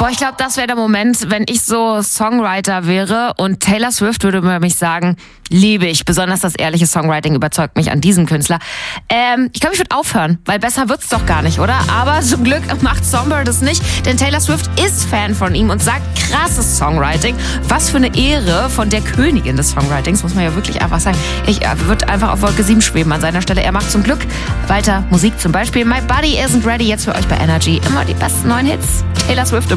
ich glaube, das wäre der Moment, wenn ich so Songwriter wäre und Taylor Swift würde über mich sagen, liebe ich. Besonders das ehrliche Songwriting überzeugt mich an diesem Künstler. Ich glaube, ich würde aufhören, weil besser wird's doch gar nicht, oder? Aber zum Glück macht Songbird es nicht, denn Taylor Swift ist Fan von ihm und sagt, krasses Songwriting. Was für eine Ehre von der Königin des Songwritings, muss man ja wirklich einfach sagen. Ich würde einfach auf Wolke 7 schweben an seiner Stelle. Er macht zum Glück weiter Musik, zum Beispiel My Body Isn't Ready, jetzt für euch bei Energy. Immer die besten neuen Hits. Taylor Swift im